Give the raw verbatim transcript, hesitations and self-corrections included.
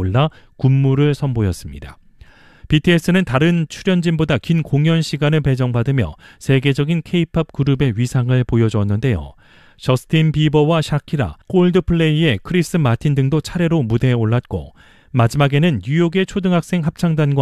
올라 군무를 선보였습니다. 비티에스는 다른 출연진보다 긴 공연 시간을 배정받으며 세계적인 케이팝 그룹의 위상을 보여주었는데요. 저스틴 비버와 샤키라, 콜드플레이의 크리스 마틴 등도 차례로 무대에 올랐고 마지막에는 뉴욕의 초등학생 합창단과